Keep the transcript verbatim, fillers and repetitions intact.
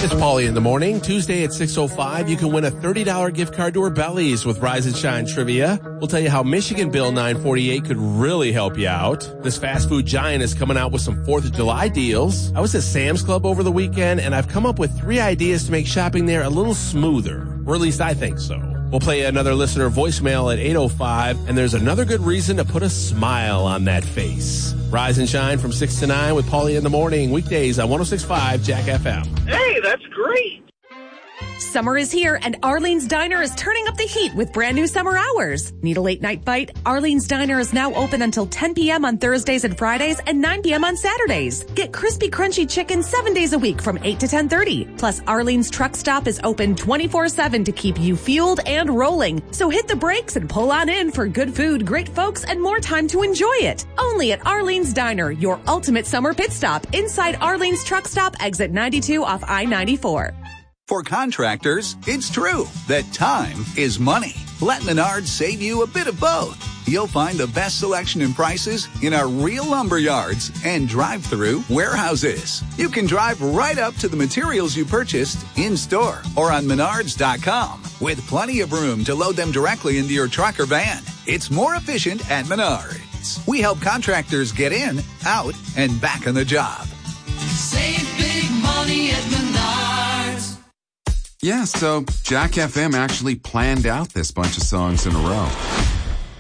It's Paulie in the morning. Tuesday at six oh five, you can win a thirty dollars gift card to Orbelli's with Rise and Shine Trivia. We'll tell you how Michigan Bill nine forty-eight could really help you out. This fast food giant is coming out with some fourth of July deals. I was at Sam's Club over the weekend, and I've come up with three ideas to make shopping there a little smoother. Or at least I think so. We'll play another listener voicemail at eight oh five, and there's another good reason to put a smile on that face. Rise and Shine from six to nine with Paulie in the morning, weekdays on one oh six point five Jack F M. Hey, that's great. Summer is here, and Arlene's Diner is turning up the heat with brand new summer hours. Need a late night bite? Arlene's Diner is now open until ten p.m. on Thursdays and Fridays and nine p.m. on Saturdays. Get crispy, crunchy chicken seven days a week from eight to ten thirty. Plus, Arlene's Truck Stop is open twenty-four seven to keep you fueled and rolling. So hit the brakes and pull on in for good food, great folks, and more time to enjoy it. Only at Arlene's Diner, your ultimate summer pit stop inside Arlene's Truck Stop, exit ninety-two off I ninety-four. For contractors, it's true that time is money. Let Menards save you a bit of both. You'll find the best selection and prices in our real lumber yards and drive-through warehouses. You can drive right up to the materials you purchased in-store or on menards dot com with plenty of room to load them directly into your truck or van. It's more efficient at Menards. We help contractors get in, out, and back on the job. Save big money at Menards. Yeah, so Jack F M actually planned out this bunch of songs in a row.